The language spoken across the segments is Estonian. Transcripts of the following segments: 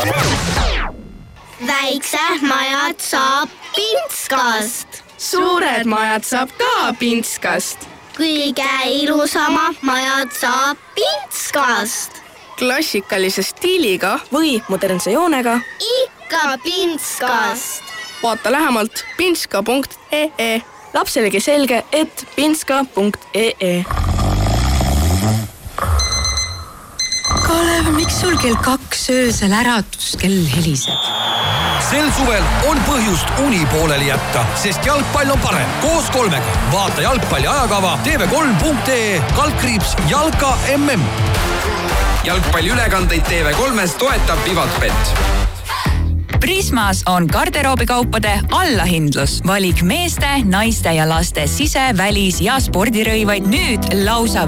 Väiksed majad saab Pintskast. Suured majad saab ka Pintskast. Kõige ilusamad majad saab Pintskast. Klassikalise stiiliga või modernse joonega. Ikka Pintskast. Vaata lähemalt pintska.ee. Lapselegi selge, et pintska.ee. Kalev, miks sul kell 2 öösel äratuskell heliseb? Sel suvel on põhjust uni pooleli jätta, sest jalgpall on parem. Koos 3-ga. Vaata jalgpalli ajakava tv3.ee jalka MM. Jalgpalliülekandeid TV3-s toetab Vivatbet. Prismas on garderoobikaupade allahindlus. Valik meeste, naiste ja laste sise-, välis- ja spordirõivaid nüüd lausa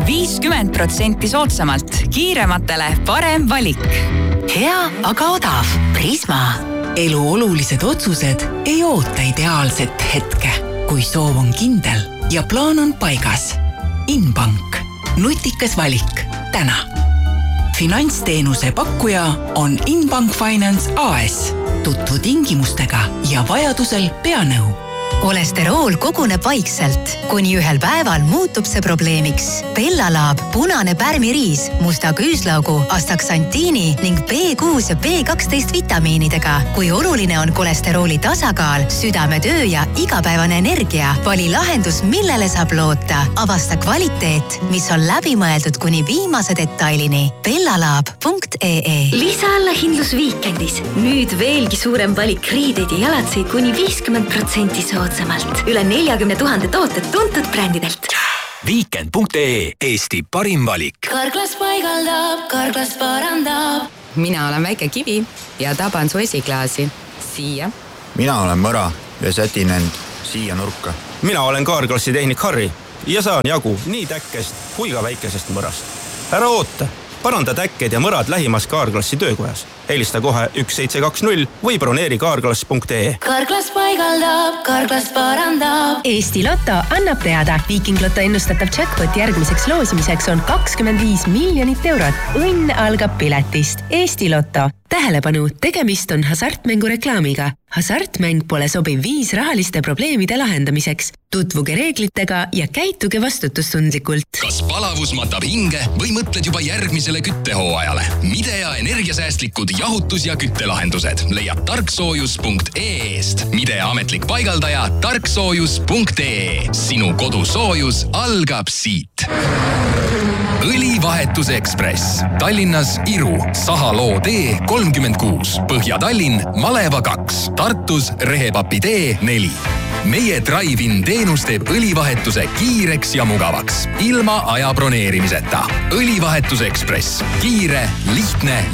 50% soodsamalt. Kiirematele parem valik. Hea, aga odav. Prisma. Elu olulised otsused ei oota ideaalset hetke, kui soov on kindel ja plaan on paigas. Inbank. Nutikas valik. Täna. Finantsteenuse pakkuja on Inbank Finance AS. Tutvu tingimustega ja vajadusel pea nõu. Kolesterool koguneb vaikselt. Kuni ühel päeval muutub see probleemiks. Bellalaab, punane pärmiriis, musta küüslaugu, astaksantiini ning B6 ja B12 vitamiinidega. Kui oluline on kolesterooli tasakaal, südametöö ja igapäevane energia, vali lahendus, millele saab loota. Avasta kvaliteet, mis on läbimõeldud kuni viimase detailini. Bellalaab.ee. Lisaallahindlus Viikendis. Nüüd veelgi suurem valik riideid ja jalatseid kuni 50% soodsamalt. Üle 40 000 tooted tuntud brändidelt. Viikend.ee. Eesti parim valik. Karklas paigaldab, Karklas parandab. Mina olen väike kivi ja taban su esiklaasi. Siia. Mina olen mõra ja sätin end siia nurka. Mina olen Karklassi tehnik Harri ja saan jagu nii täkkest kui ka väikesest mõrast. Ära oota. Paranda täkked ja mõrad lähimas Karklassi töökojas. Helista kohe 1720 või broneeri karklas.ee. Karklas paigaldab, Karklas parandab. Eesti Lotto annab teada. Viiking Lotto ennustatav jackpot järgmiseks loosimiseks on 25 miljonit eurot. Õnn algab piletist. Eesti Lotto. Tähelepanu, tegemist on hasartmängu reklaamiga. Hasartmäng pole sobiv viis rahaliste probleemide lahendamiseks. Tutvuge reeglitega ja käituge vastutustundlikult. Kas palavus matab hinge või mõtled juba järgmisele küttehooajale? Midea energiasäästlikud jahutus- ja küttelahendused leiab tarksoojus.ee-st. Midea ametlik paigaldaja tarksoojus.ee. Sinu kodusoojus algab siit. Õlivahetus Ekspress. Tallinnas Iru, Sahaloo tee 36, Põhja-Tallinn, Maleva 2, Tartus Rehepapi tee 4. Meie drive-in teenus teeb õlivahetuse kiireks ja mugavaks, ilma aja broneerimiseta. Õlivahetus Ekspress. Kiire, lihtne